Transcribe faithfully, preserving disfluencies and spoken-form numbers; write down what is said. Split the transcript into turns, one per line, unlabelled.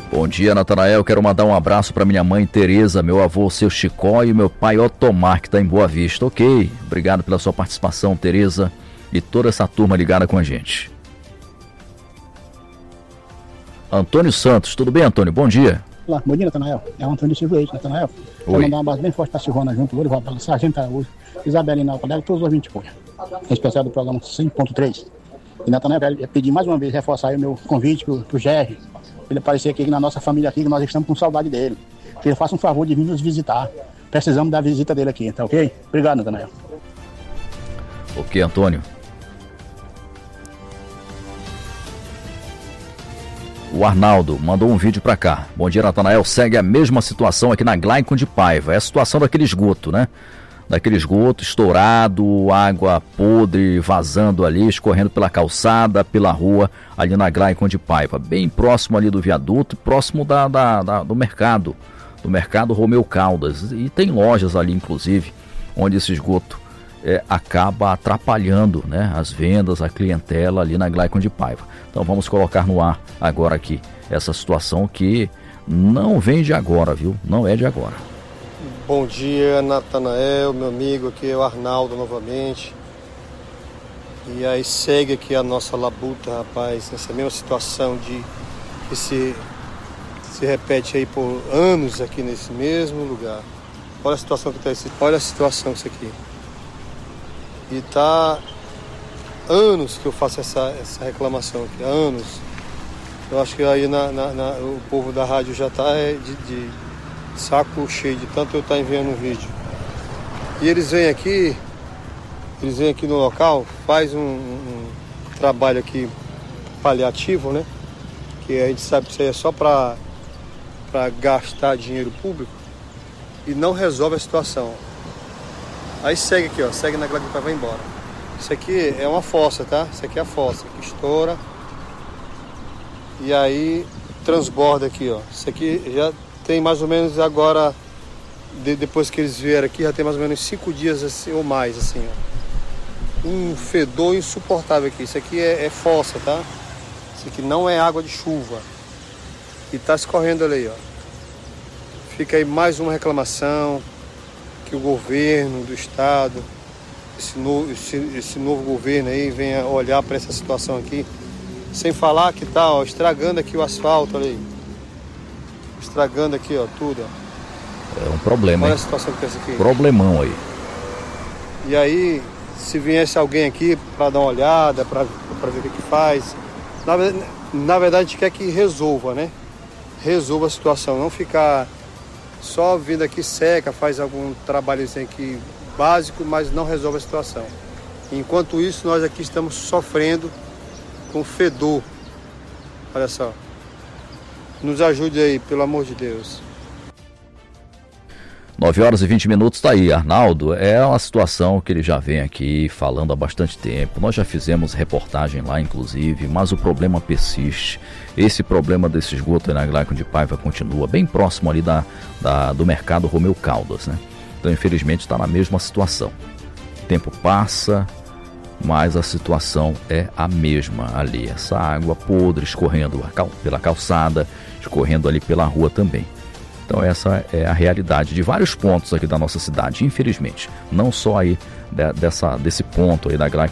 Bom dia, Natanael. Quero mandar um abraço para minha mãe Tereza, meu avô seu Chicó e meu pai Otomar, que está em Boa Vista. Ok, obrigado pela sua participação, Tereza, e toda essa turma ligada com a gente. Antônio Santos, tudo bem, Antônio? Bom dia.
Olá, bom dia, Natanael. É o Antônio Silva Eite, Natanael. Quero mandar um abraço bem forte para a Silvana Junto, Lourival, para Sargento Araújo, Isabelina Alpadela e todos os ouvintes de Cunha. Em especial do programa cinco ponto três. E, Natanael, eu pedir mais uma vez, reforçar aí o meu convite para o Gerry, ele aparecer aqui na nossa família aqui, que nós estamos com saudade dele. Que ele faça um favor de vir nos visitar. Precisamos da visita dele aqui, tá ok? Obrigado, Natanael.
Ok, Antônio. O Arnaldo mandou um vídeo pra cá. Bom dia, Natanael. Segue a mesma situação aqui na Glaicon de Paiva. É a situação daquele esgoto, né? Daquele esgoto estourado, água podre vazando ali, escorrendo pela calçada, pela rua, ali na Glaicon de Paiva. Bem próximo ali do viaduto, próximo da, da, da, do mercado, do mercado Romeu Caldas. E tem lojas ali, inclusive, onde esse esgoto é, acaba atrapalhando, né, as vendas, a clientela ali na Glaicon de Paiva. Então vamos colocar no ar agora aqui essa situação que não vem de agora, viu? Não é de agora.
Bom dia, Natanael, meu amigo, aqui é o Arnaldo novamente. E aí segue aqui a nossa labuta, rapaz, nessa mesma situação de que se, se repete aí por anos aqui nesse mesmo lugar. Olha a situação que está esse, olha a situação isso aqui. E tá anos que eu faço essa, essa reclamação aqui, anos. Eu acho que aí na, na, na, o povo da rádio já está de, de saco cheio de tanto eu estar enviando um vídeo. E eles vêm aqui, eles vêm aqui no local, faz um, um trabalho aqui paliativo, né? Que a gente sabe que isso aí é só para para gastar dinheiro público e não resolve a situação. Aí segue aqui, ó, segue na Glaicon para vai embora. Isso aqui é uma fossa, tá? Isso aqui é a fossa que estoura e aí transborda aqui, ó. Isso aqui já tem mais ou menos agora, de, depois que eles vieram aqui, já tem mais ou menos cinco dias assim, ou mais, assim, ó. Um fedor insuportável aqui. Isso aqui é, é fossa, tá? Isso aqui não é água de chuva. E tá escorrendo ali, ó. Fica aí mais uma reclamação que o governo do estado, esse novo, esse, esse novo governo aí, venha olhar para essa situação aqui. Sem falar que tá, ó, estragando aqui o asfalto ali. Estragando aqui, ó, tudo, ó.
É um problema,
Olha
hein?
a situação que tem aqui.
Problemão aí.
E aí, se viesse alguém aqui para dar uma olhada, para ver o que que faz, na, na verdade a gente quer que resolva, né? Resolva a situação, não ficar só vindo aqui seca, faz algum trabalho aqui básico, mas não resolve a situação. Enquanto isso, nós aqui estamos sofrendo com fedor. Olha só. Nos ajude aí, pelo amor de Deus.
nove horas e vinte minutos, tá aí, Arnaldo. É uma situação que ele já vem aqui falando há bastante tempo. Nós já fizemos reportagem lá, inclusive, mas o problema persiste. Esse problema desse esgoto aí na Glaicon de Paiva continua bem próximo ali da, da, do mercado Romeu Caldas, né? Então, infelizmente, está na mesma situação. O tempo passa, mas a situação é a mesma ali. Essa água podre escorrendo pela calçada, escorrendo ali pela rua também. Então essa é a realidade de vários pontos aqui da nossa cidade, infelizmente. Não só aí de, dessa, desse ponto aí da Glaicon